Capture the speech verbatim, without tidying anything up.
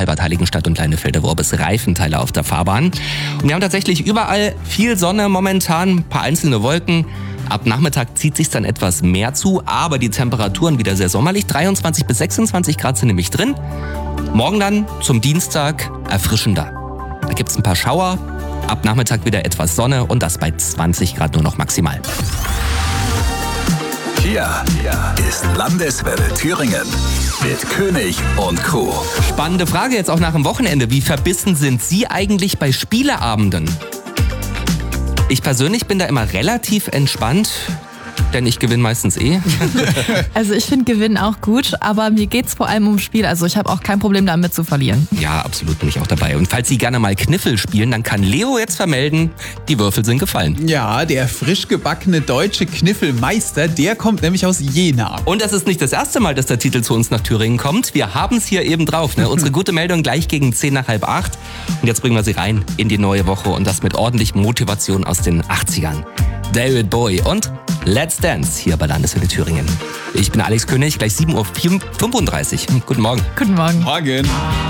Albert, Heiligenstadt und Leinefelde Worbis Reifenteile auf der Fahrbahn. Und wir haben tatsächlich überall viel Sonne momentan, ein paar einzelne Wolken. Ab Nachmittag zieht sich dann etwas mehr zu, aber die Temperaturen wieder sehr sommerlich. dreiundzwanzig bis sechsundzwanzig Grad sind nämlich drin. Morgen dann zum Dienstag erfrischender. Da gibt es ein paar Schauer, ab Nachmittag wieder etwas Sonne und das bei zwanzig Grad nur noch maximal. Hier ist Landeswelle Thüringen mit König und Crew. Spannende Frage jetzt auch nach dem Wochenende. Wie verbissen sind Sie eigentlich bei Spieleabenden? Ich persönlich bin da immer relativ entspannt, denn ich gewinne meistens eh. Also ich finde Gewinnen auch gut, aber mir geht's vor allem ums Spiel. Also ich habe auch kein Problem damit zu verlieren. Ja, absolut, bin ich auch dabei. Und falls Sie gerne mal Kniffel spielen, dann kann Leo jetzt vermelden, die Würfel sind gefallen. Ja, der frisch gebackene deutsche Kniffelmeister, der kommt nämlich aus Jena. Und das ist nicht das erste Mal, dass der Titel zu uns nach Thüringen kommt. Wir haben es hier eben drauf. Ne? Unsere gute Meldung gleich gegen zehn nach halb acht. Und jetzt bringen wir sie rein in die neue Woche und das mit ordentlich Motivation aus den achtzigern. David Bowie und Let's Dance hier bei Landeswelle Thüringen. Ich bin Alex König, gleich sieben Uhr fünfunddreißig. Guten Morgen. Guten Morgen. Morgen.